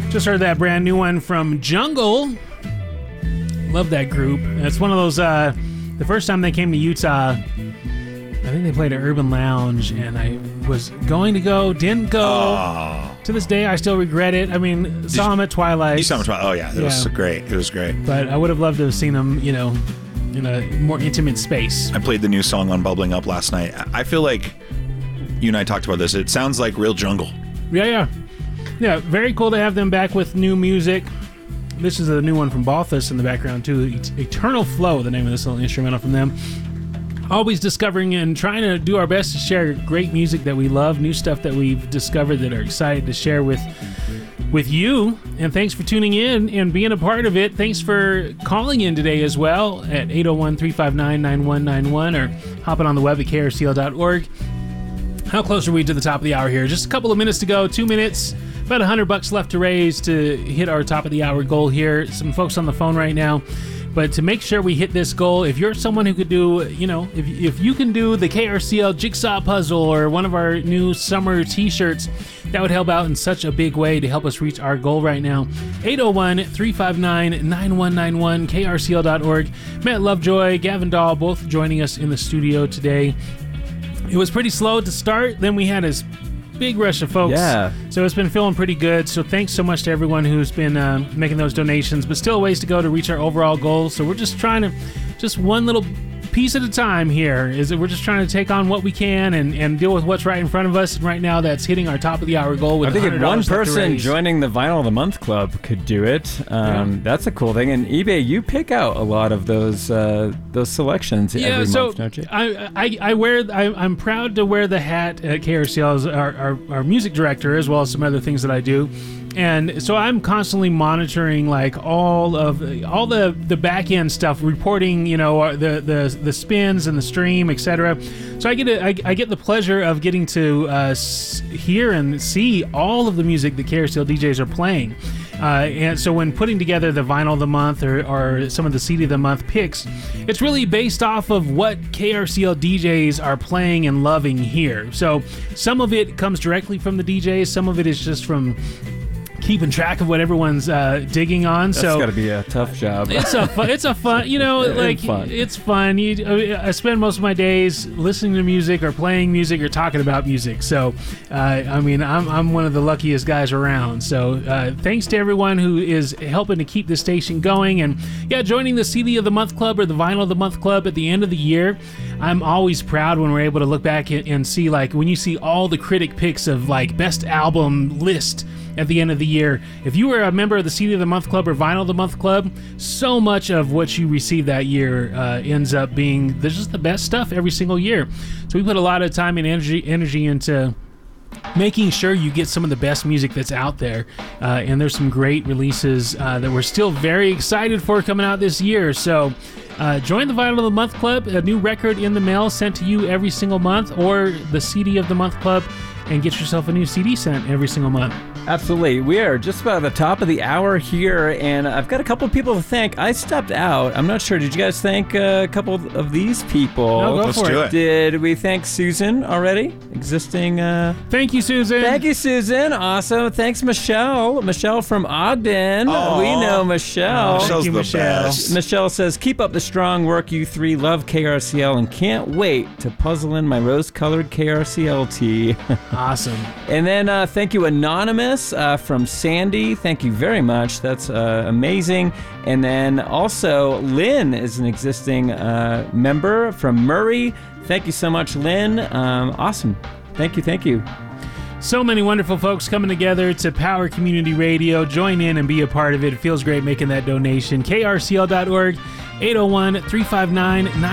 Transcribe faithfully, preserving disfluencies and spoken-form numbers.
Just heard that brand new one from Jungle. Love that group. It's one of those, uh, the first time they came to Utah, I think they played at Urban Lounge, and I was going to go, didn't go. Oh. To this day, I still regret it. I mean, Did saw them at Twilight. You saw them at Twilight. Oh, yeah. It yeah. was great. It was great. But I would have loved to have seen them, you know, in a more intimate space. I played the new song on Bubbling Up last night. I feel like you and I talked about this. It sounds like real Jungle. Yeah, yeah. Yeah, very cool to have them back with new music. This is a new one from Balthus in the background, too. Eternal Flow, the name of this little instrumental from them. Always discovering and trying to do our best to share great music that we love, new stuff that we've discovered that are excited to share with with you. And thanks for tuning in and being a part of it. Thanks for calling in today as well at eight oh one, three five nine, nine one nine one or hopping on the web at K R C L dot org. How close are we to the top of the hour here? Just a couple of minutes to go, two minutes. About a hundred bucks left to raise to hit our top of the hour goal here. Some folks on the phone right now. But to make sure we hit this goal, if you're someone who could do, you know, if if you can do the K R C L jigsaw puzzle or one of our new summer t-shirts, that would help out in such a big way to help us reach our goal right now. eight oh one, three five nine, nine one nine one, K R C L dot org. Matt Lovejoy, Gavin Dahl, both joining us in the studio today. It was pretty slow to start. Then we had his big rush of folks. Yeah. So it's been feeling pretty good. So thanks so much to everyone who's been uh, making those donations, but still ways to go to reach our overall goals. So we're just trying to, just one little piece at a time here, is that we're just trying to take on what we can and, and deal with what's right in front of us. And right now that's hitting our top of the hour goal with I think if one person raise. joining the Vinyl of the Month Club could do it, um, yeah. that's a cool thing. And eBay, you pick out a lot of those uh, those selections yeah, every so month, don't you? I, I, I wear, I, I'm proud to wear the hat at K R C L as our, our, our music director, as well as some other things that I do. And so I'm constantly monitoring like all of all the the back end stuff, reporting, you know, the the the spins and the stream, et cetera. So I get a, I, I get the pleasure of getting to uh, hear and see all of the music that K R C L D Js are playing. Uh, and so when putting together the Vinyl of the Month or, or some of the C D of the Month picks, it's really based off of what K R C L D Js are playing and loving here. So some of it comes directly from the D Js, some of it is just from keeping track of what everyone's uh, digging on. That's so got to be a tough job. It's a fun, it's a fun, you know, like fun. it's fun. You, I spend most of my days listening to music or playing music or talking about music. So, uh, I mean, I'm I'm one of the luckiest guys around. So, uh, thanks to everyone who is helping to keep the station going, and yeah, joining the C D of the Month Club or the Vinyl of the Month Club at the end of the year. I'm always proud when we're able to look back and, and see, like, when you see all the critic picks of like best album list at the end of the year. If you were a member of the C D of the Month Club or Vinyl of the Month Club, so much of what you receive that year uh, ends up being this is the best stuff every single year. So we put a lot of time and energy energy into making sure you get some of the best music that's out there. Uh, and there's some great releases uh, that we're still very excited for coming out this year. So uh, join the Vinyl of the Month Club, a new record in the mail sent to you every single month, or the C D of the Month Club, and get yourself a new C D sent every single month. Absolutely. We are just about at the top of the hour here, and I've got a couple of people to thank. I stepped out. I'm not sure. Did you guys thank a couple of these people? No, go Let's for do it. it. Did we thank Susan already? Existing... Uh... Thank you, Susan. Thank you, Susan. Awesome. Thanks, Michelle. Michelle from Ogden. Aww. We know Michelle. Oh, Michelle's you, the Michelle. best. Michelle says, keep up the strong work, you three. Love K R C L and can't wait to puzzle in my rose-colored K R C L tee. Awesome. And then uh, thank you, Anonymous uh, from Sandy. Thank you very much. That's uh, amazing. And then also Lynn is an existing uh, member from Murray. Thank you so much, Lynn. Um, awesome. Thank you. Thank you. So many wonderful folks coming together to Power Community Radio. Join in and be a part of it. It feels great making that donation. K R C L dot org, eight oh one, three five nine, nine